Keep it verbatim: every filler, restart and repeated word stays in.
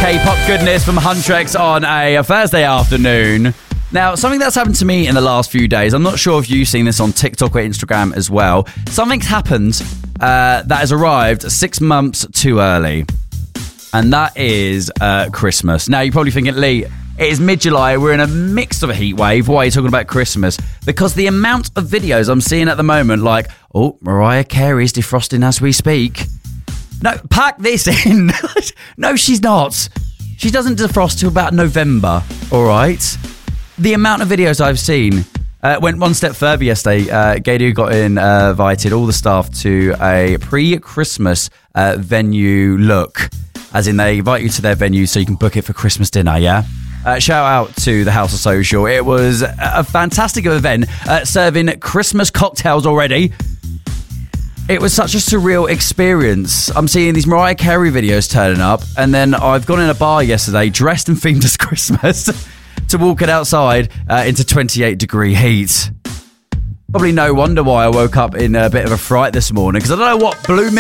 K-pop goodness from Huntrix on a Thursday afternoon. Now, something that's happened to me in the last few days, I'm not sure if you've seen this on TikTok or Instagram as well. Something's happened uh, that has arrived six months too early. And that is uh, Christmas. Now, you're probably thinking, Lee, it is mid-July. We're in a mix of a heat wave. Why are you talking about Christmas? Because the amount of videos I'm seeing at the moment, like, oh, Mariah Carey's defrosting as we speak. No, pack this in. No, she's not. She doesn't defrost till about November, all right? The amount of videos I've seen uh, went one step further yesterday. Uh, Gadu got in, uh, invited all the staff to a pre-Christmas uh, venue look, as in they invite you to their venue so you can book it for Christmas dinner, yeah? Uh, shout out to the House of Social. It was a fantastic event, uh, serving Christmas cocktails already. It was such a surreal experience. I'm seeing these Mariah Carey videos turning up, and then I've gone in a bar yesterday dressed and themed as Christmas to walk it outside uh, into twenty-eight degree heat. Probably no wonder why I woke up in a bit of a fright this morning, because I don't know what blew me